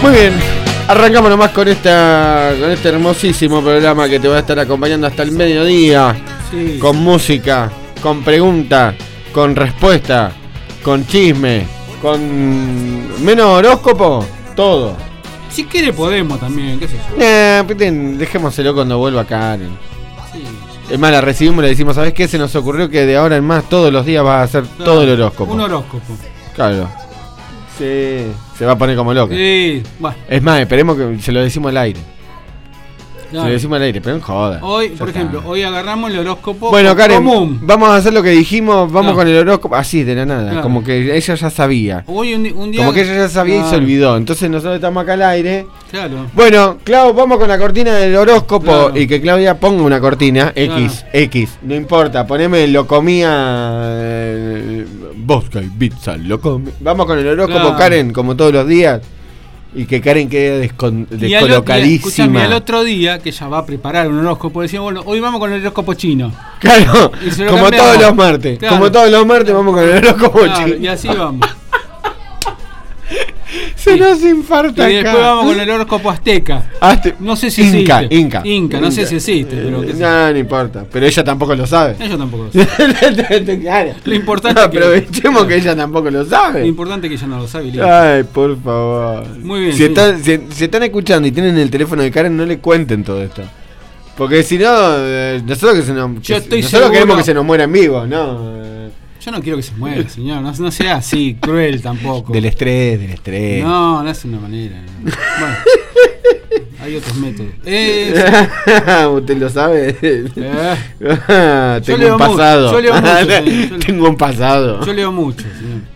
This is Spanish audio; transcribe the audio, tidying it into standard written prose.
Muy bien, arrancamos nomás con este hermosísimo programa que te va a estar acompañando hasta el mediodía. Sí. Con música, con pregunta, con respuesta, con chisme, con menos horóscopo, todo. Si quiere podemos también, qué sé yo. Dejémoselo cuando vuelva Karen. Sí. Es más, la recibimos y le decimos, ¿sabes qué? Se nos ocurrió que de ahora en más todos los días vas a hacer todo el horóscopo. Un horóscopo. Claro. Sí. Se va a poner como loca. Sí, bueno. Es más, esperemos que se lo decimos al aire. Claro. Se lo decimos al aire, pero en joda. Hoy, Ya por está. ejemplo, hoy agarramos el horóscopo Bueno, Karen, común. vamos a hacer lo que dijimos, vamos Claro. con el horóscopo, así de la nada, Claro. como que ella ya sabía. Hoy un día. Como que ella ya sabía y se Claro. olvidó. Entonces nosotros estamos acá al aire. Claro. Bueno, Clau, vamos con la cortina del horóscopo. Claro. Y que Claudia ponga una cortina Claro. X, no importa, poneme lo comía vodka y pizza, lo comía. Vamos con el horóscopo, Claro. Karen, como todos los días. Y que Karen quede Y al descolocadísima. otro día, que ella va a preparar un horóscopo, decimos, bueno, hoy vamos con el horóscopo chino. Claro, Y se lo como cambiamos. todos los martes. Claro. Como todos los martes vamos con el horóscopo Claro, chino. y así vamos. Se nos infarta Y después acá. vamos con el horóscopo azteca. No sé si Inca, existe. Inca. No sé si existe, pero qué sé yo. No importa. Pero ella tampoco lo sabe. Yo tampoco lo sé. Claro. Lo importante es que- Aprovechemos que ella tampoco lo Lo sabe. importante es que ella no lo sabe. y listo. Ay, por favor. Muy bien, Si, sí. si están escuchando y tienen el teléfono de Karen, no le cuenten todo esto. Porque si no, nosotros, Yo estoy nosotros seguro- queremos que se nos muera en vivo, ¿no? Yo no quiero que se muera, señor. No sea así, cruel tampoco. Del estrés. No es una manera. No. Bueno, hay otros métodos. Usted lo sabe. Yo Tengo leo un pasado. mucho, yo leo mucho, señor. Tengo un pasado. Yo leo mucho,